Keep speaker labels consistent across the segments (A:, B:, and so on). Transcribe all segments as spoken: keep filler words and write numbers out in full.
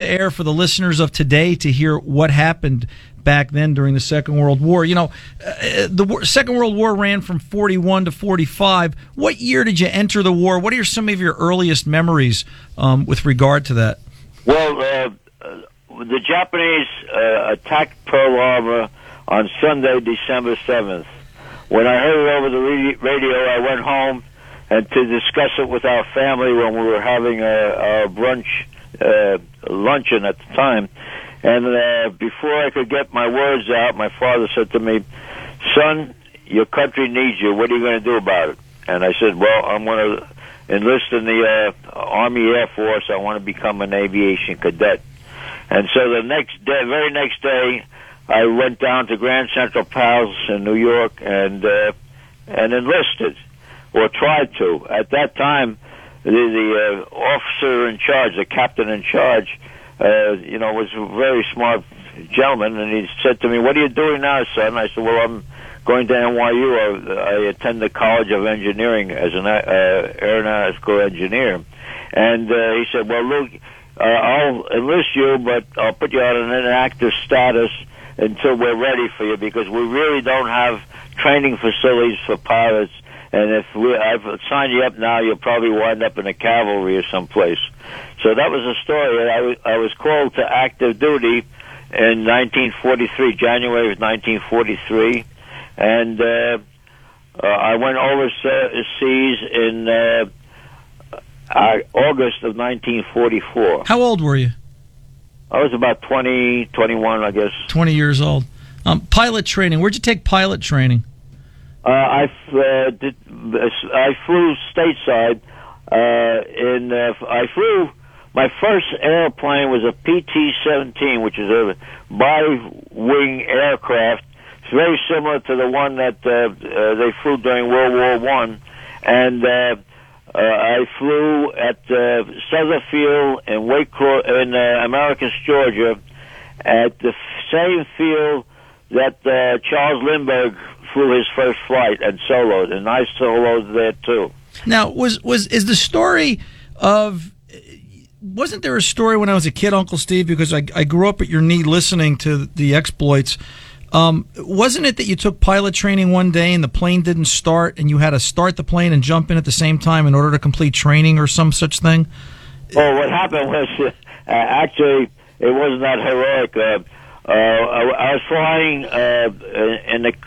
A: air for the listeners of today to hear what happened back then during the Second World War. You know, uh, the war, Second World War ran from forty-one to forty-five. What year did you enter the war? What are some of your earliest memories um, with regard to that?
B: Well, uh, the Japanese uh, attacked Pearl Harbor on Sunday, December seventh. When I heard it over the radio, I went home and to discuss it with our family when we were having a, a brunch uh, luncheon at the time. And uh, before I could get my words out, my father said to me, "Son, your country needs you. What are you going to do about it?" And I said, "Well, I'm going to enlist in the uh, Army Air Force. I want to become an aviation cadet." And so the next day, very next day, I went down to Grand Central Palace in New York and uh, and enlisted, or tried to. At that time, the, the uh, officer in charge, the captain in charge, uh, you know, was a very smart gentleman, and he said to me, "What are you doing now, son?" I said, "Well, I'm going to N Y U. I, I attend the College of Engineering as an uh, aeronautical engineer." And uh, he said, "Well, look, uh, I'll enlist you, but I'll put you on an inactive status until we're ready for you, because we really don't have training facilities for pilots. And if we, I've signed you up now, you'll probably wind up in the cavalry or someplace." So that was the story. I was, I was called to active duty in nineteen forty-three, January of nineteen forty-three, and uh, uh, I went overseas in uh, uh, August of nineteen forty-four.
A: How old were you?
B: I was about twenty, twenty-one, I guess.
A: twenty years old. Um, pilot training. Where'd you take pilot training?
B: Uh, I, uh, did, I flew stateside. Uh, in uh, I flew, my first airplane was a P T seventeen, which is a bi-wing aircraft. It's very similar to the one that uh, uh, they flew during World War One. And uh, uh, I flew at uh, Sutherfield in Wake in uh, Americus, Georgia, at the same field that uh, Charles Lindbergh flew his first flight and soloed, and I soloed there too.
A: Now, was was is the story of? Wasn't there a story when I was a kid, Uncle Steve? Because I I grew up at your knee listening to the exploits. Um, wasn't it that you took pilot training one day and the plane didn't start, and you had to start the plane and jump in at the same time in order to complete training or some such thing?
B: Well, what happened was uh, actually it wasn't that heroic. Uh, Uh, I, I was flying uh, in the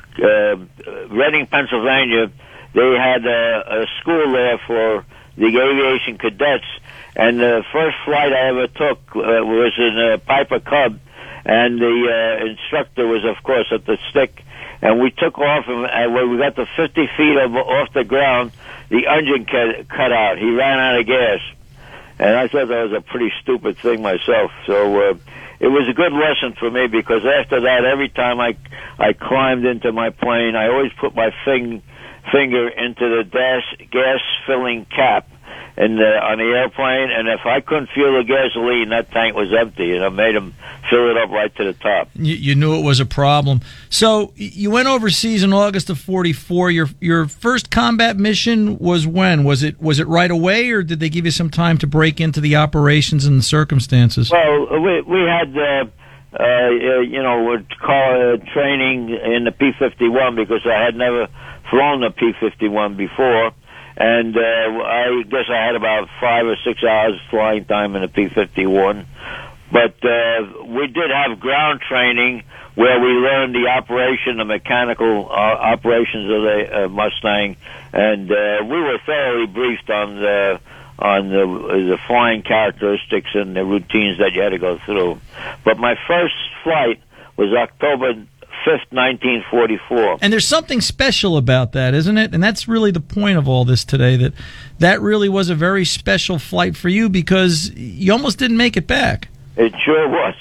B: uh, Reading, Pennsylvania. They had a, a school there for the aviation cadets, and the first flight I ever took uh, was in a Piper Cub, and the uh, instructor was, of course, at the stick, and we took off, and, and when we got to fifty feet of, off the ground, the engine cut, cut out. He ran out of gas, and I thought that was a pretty stupid thing myself, so... Uh, It was a good lesson for me, because after that, every time I I climbed into my plane, I always put my fing, finger into the gas gas filling cap in the, on the airplane, and if I couldn't feel the gasoline, that tank was empty, and I made them fill it up right to the top.
A: You, you knew it was a problem. So you went overseas in August of forty-four. Your your first combat mission was when? Was it was it right away, or did they give you some time to break into the operations and the circumstances?
B: Well, we we had uh, uh, you know what call uh, training in the P fifty-one, because I had never flown the P fifty-one before. And uh, I guess I had about five or six hours flying time in the P fifty-one. But uh, we did have ground training where we learned the operation, the mechanical uh, operations of the uh, Mustang, and uh, we were thoroughly briefed on the on the, the flying characteristics and the routines that you had to go through. But my first flight was October fifth, nineteen forty-four.
A: And there's something special about that, isn't it? And that's really the point of all this today, that that really was a very special flight for you, because you almost didn't make it back.
B: It sure was.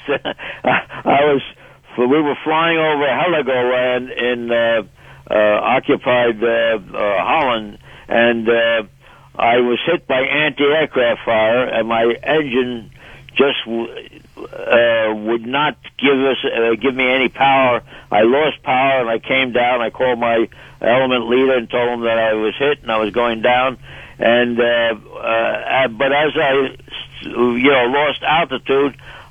B: I was, we were flying over Heligoland in uh, uh, occupied uh, uh, Holland, and uh, I was hit by anti-aircraft fire, and my engine just uh, would not give us uh, give me any power. I lost power, and I came down. I called my element leader and told him that I was hit and I was going down. And uh, uh, but as I, you know, lost altitude,